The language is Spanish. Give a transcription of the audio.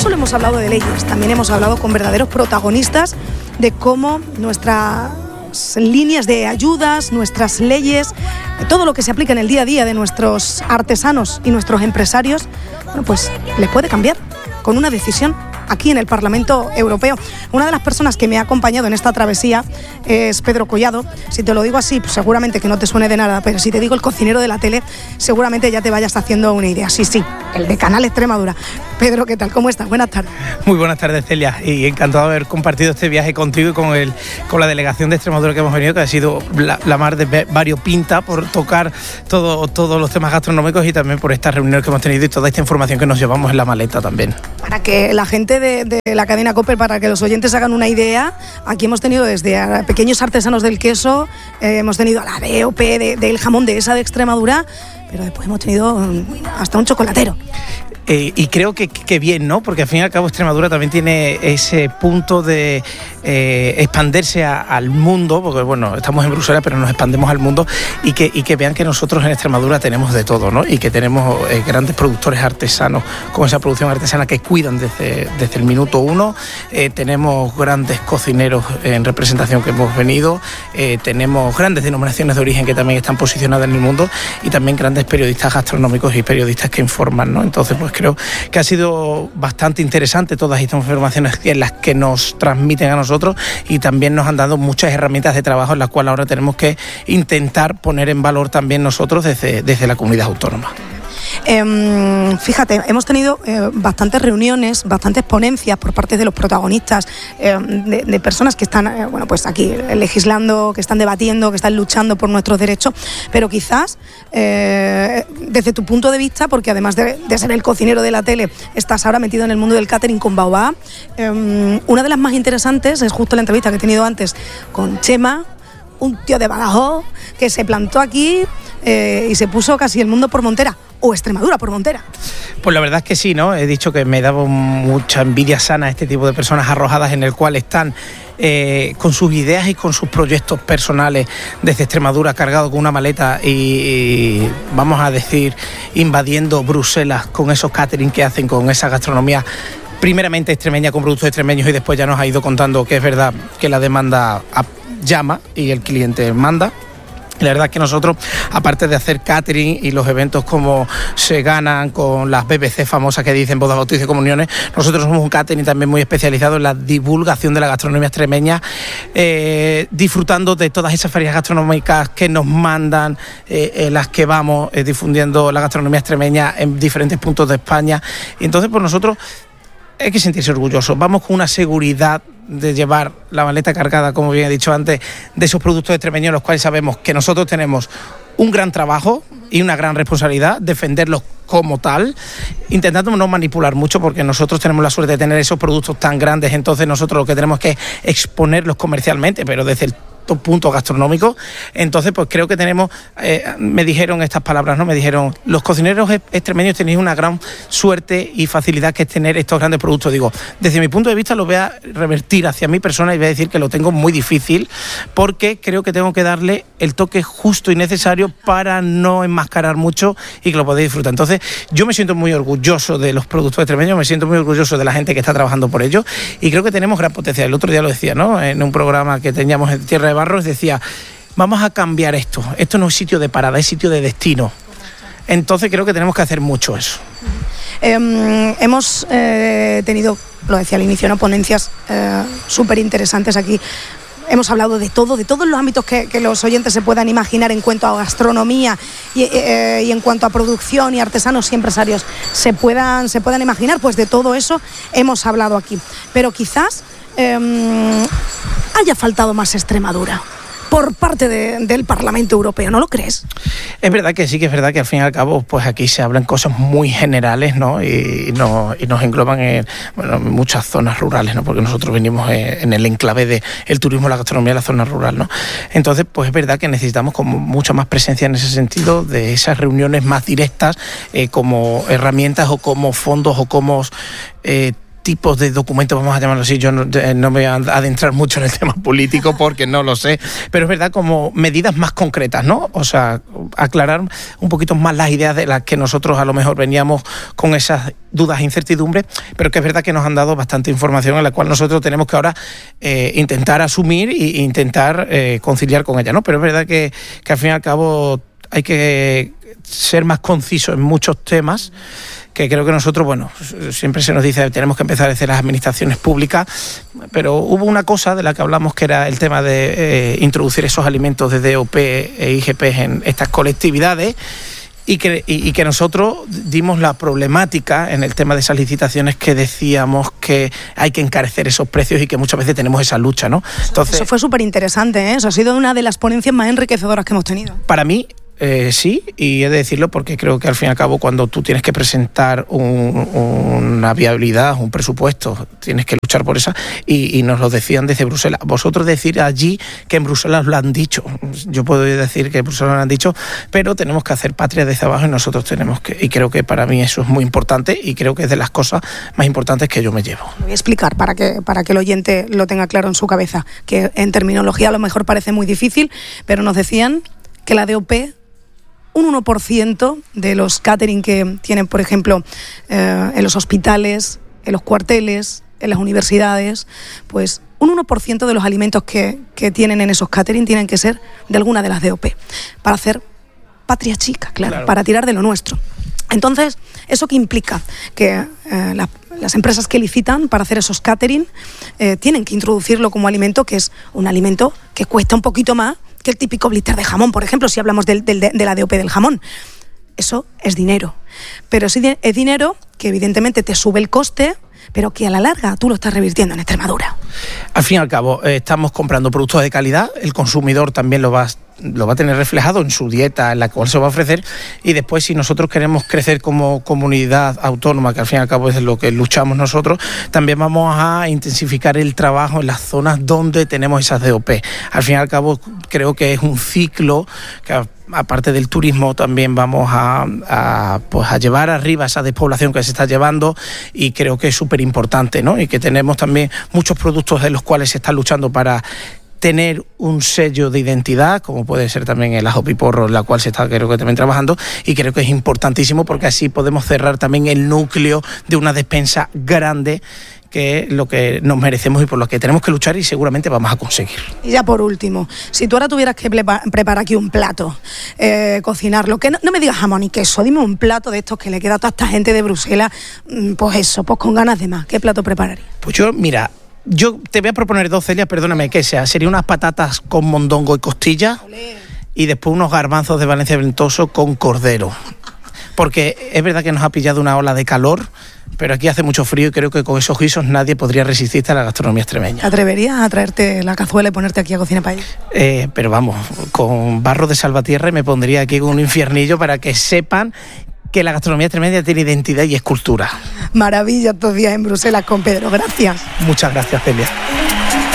solo hemos hablado de leyes, también hemos hablado con verdaderos protagonistas de cómo nuestras líneas de ayudas, nuestras leyes, todo lo que se aplica en el día a día de nuestros artesanos y nuestros empresarios, bueno, pues les puede cambiar con una decisión aquí en el Parlamento Europeo. Una de las personas que me ha acompañado en esta travesía es Pedro Collado. Si te lo digo así, pues seguramente que no te suene de nada, pero si te digo el cocinero de la tele, seguramente ya te vayas haciendo una idea. Sí, el de Canal Extremadura. Pedro, ¿qué tal? ¿Cómo estás? Buenas tardes. Muy buenas tardes, Celia, y encantado de haber compartido este viaje contigo y con la delegación de Extremadura que hemos venido, que ha sido la mar de variopinta por tocar todos los temas gastronómicos y también por estas reuniones que hemos tenido y toda esta información que nos llevamos en la maleta también. Para que la gente de la cadena COPE, para que los oyentes hagan una idea, aquí hemos tenido desde a pequeños artesanos del queso, hemos tenido a la DOP del jamón de esa de Extremadura, pero después hemos tenido hasta un chocolatero. Y creo que bien, ¿no? Porque al fin y al cabo Extremadura también tiene ese punto de expandirse al mundo, porque bueno, estamos en Bruselas, pero nos expandemos al mundo y que vean que nosotros en Extremadura tenemos de todo, ¿no? Y que tenemos grandes productores artesanos con esa producción artesana que cuidan desde el minuto uno. Tenemos grandes cocineros en representación que hemos venido, tenemos grandes denominaciones de origen que también están posicionadas en el mundo y también grandes periodistas gastronómicos y periodistas que informan, ¿no? Entonces, pues creo que ha sido bastante interesante todas estas informaciones en las que nos transmiten a nosotros y también nos han dado muchas herramientas de trabajo en las cuales ahora tenemos que intentar poner en valor también nosotros desde la comunidad autónoma. Fíjate, hemos tenido bastantes reuniones, bastantes ponencias por parte de los protagonistas, de personas que están pues aquí legislando, que están debatiendo, que están luchando por nuestros derechos, pero quizás desde tu punto de vista, porque además de ser el cocinero de la tele, estás ahora metido en el mundo del catering con Baobab. Una de las más interesantes es justo la entrevista que he tenido antes con Chema, un tío de Badajoz que se plantó aquí y se puso casi el mundo por montera, o Extremadura por montera. Pues la verdad es que sí, ¿no? He dicho que me daba mucha envidia sana este tipo de personas arrojadas en el cual están con sus ideas y con sus proyectos personales desde Extremadura, cargados con una maleta y vamos a decir, invadiendo Bruselas con esos catering que hacen, con esa gastronomía primeramente extremeña con productos extremeños y después ya nos ha ido contando que es verdad que la demanda llama y el cliente manda. La verdad es que nosotros, aparte de hacer catering y los eventos como se ganan con las BBC famosas que dicen bodas, bautizos y comuniones, nosotros somos un catering también muy especializado en la divulgación de la gastronomía extremeña, disfrutando de todas esas ferias gastronómicas que nos mandan, las que vamos difundiendo la gastronomía extremeña en diferentes puntos de España. Y entonces, pues nosotros hay que sentirse orgullosos. Vamos con una seguridad de llevar la maleta cargada, como bien he dicho antes, de esos productos extremeños, los cuales sabemos que nosotros tenemos un gran trabajo y una gran responsabilidad, defenderlos como tal, intentando no manipular mucho, porque nosotros tenemos la suerte de tener esos productos tan grandes, entonces nosotros lo que tenemos que exponerlos comercialmente, pero desde el punto gastronómico. Entonces, pues creo que tenemos, me dijeron estas palabras, ¿no? Me dijeron, los cocineros extremeños tenéis una gran suerte y facilidad que es tener estos grandes productos. Digo, desde mi punto de vista lo voy a revertir hacia mi persona y voy a decir que lo tengo muy difícil, porque creo que tengo que darle el toque justo y necesario para no enmascarar mucho y que lo podáis disfrutar. Entonces, yo me siento muy orgulloso de los productos extremeños, me siento muy orgulloso de la gente que está trabajando por ellos y creo que tenemos gran potencial. El otro día lo decía, ¿no? En un programa que teníamos en Tierra de Barros, decía, vamos a cambiar esto no es sitio de parada, es sitio de destino. Entonces creo que tenemos que hacer mucho eso. Hemos tenido, lo decía al inicio, ¿no? Ponencias súper interesantes aquí. Hemos hablado de todos los ámbitos que los oyentes se puedan imaginar en cuanto a gastronomía y en cuanto a producción y artesanos y empresarios se puedan imaginar, pues de todo eso hemos hablado aquí. Pero quizás haya faltado más Extremadura por parte del Parlamento Europeo, ¿no lo crees? Es verdad que sí, que es verdad que al fin y al cabo pues aquí se hablan cosas muy generales, ¿no? Y nos engloban en muchas zonas rurales, ¿no? Porque nosotros venimos en el enclave del turismo, la gastronomía de la zona rural, ¿no? Entonces, pues es verdad que necesitamos como mucha más presencia en ese sentido, de esas reuniones más directas, como herramientas o como fondos o como tipos de documentos, vamos a llamarlo así, yo no me voy a adentrar mucho en el tema político porque no lo sé, pero es verdad, como medidas más concretas, ¿no? O sea, aclarar un poquito más las ideas de las que nosotros a lo mejor veníamos con esas dudas e incertidumbres, pero que es verdad que nos han dado bastante información en la cual nosotros tenemos que ahora intentar asumir e intentar conciliar con ella, ¿no? Pero es verdad que al fin y al cabo hay que ser más conciso en muchos temas, que creo que nosotros, bueno, siempre se nos dice que tenemos que empezar desde las administraciones públicas, pero hubo una cosa de la que hablamos, que era el tema de introducir esos alimentos de DOP e IGP en estas colectividades, y que nosotros dimos la problemática en el tema de esas licitaciones, que decíamos que hay que encarecer esos precios y que muchas veces tenemos esa lucha, ¿no? Entonces, eso fue súper interesante, ¿eh? Eso ha sido una de las ponencias más enriquecedoras que hemos tenido. Para mí, sí, y he de decirlo porque creo que al fin y al cabo, cuando tú tienes que presentar una viabilidad, un presupuesto, tienes que luchar por esa, y nos lo decían desde Bruselas. Vosotros decir allí que en Bruselas lo han dicho, yo puedo decir que en Bruselas lo han dicho, pero tenemos que hacer patria desde abajo, y nosotros tenemos que, y creo que para mí eso es muy importante, y creo que es de las cosas más importantes que yo me llevo. Lo voy a explicar para que el oyente lo tenga claro en su cabeza, que en terminología a lo mejor parece muy difícil, pero nos decían que la DOP, un 1% de los catering que tienen, por ejemplo, en los hospitales, en los cuarteles, en las universidades, pues un 1% de los alimentos que tienen en esos catering tienen que ser de alguna de las DOP, para hacer patria chica, claro, para tirar de lo nuestro. Entonces, ¿eso qué implica? Que las empresas que licitan para hacer esos catering tienen que introducirlo como alimento, que es un alimento que cuesta un poquito más que el típico blister de jamón, por ejemplo, si hablamos de la DOP del jamón. Eso es dinero. Pero sí es dinero que evidentemente te sube el coste, pero que a la larga tú lo estás revirtiendo en Extremadura. Al fin y al cabo, estamos comprando productos de calidad, el consumidor también lo va a tener reflejado en su dieta, en la cual se va a ofrecer, y después, si nosotros queremos crecer como comunidad autónoma, que al fin y al cabo es lo que luchamos nosotros, también vamos a intensificar el trabajo en las zonas donde tenemos esas DOP. Al fin y al cabo, creo que es un ciclo que, aparte del turismo, también vamos a llevar arriba esa despoblación que se está llevando, y creo que es súper importante, ¿no? Y que tenemos también muchos productos de los cuales se está luchando para tener un sello de identidad, como puede ser también el ajo piporro, en la cual se está, creo que también trabajando, y creo que es importantísimo porque así podemos cerrar también el núcleo de una despensa grande, que es lo que nos merecemos y por lo que tenemos que luchar, y seguramente vamos a conseguir. Y ya por último, si tú ahora tuvieras que preparar aquí un plato, cocinarlo, que no me digas jamón y queso, dime un plato de estos que le queda a toda esta gente de Bruselas, pues con ganas de más, ¿qué plato prepararías? Pues yo te voy a proponer dos, Celia, perdóname, que sería unas patatas con mondongo y costilla. Olé. Y después unos garbanzos de Valencia Ventoso con cordero. Porque es verdad que nos ha pillado una ola de calor, pero aquí hace mucho frío y creo que con esos guisos nadie podría resistirse a la gastronomía extremeña. ¿Te atreverías a traerte la cazuela y ponerte aquí a cocinar paella? Pero vamos, con barro de salvatierra, y me pondría aquí con un infiernillo para que sepan que la gastronomía extremeña tiene identidad y es cultura. Maravilla estos días en Bruselas con Pedro, gracias. Muchas gracias, Celia.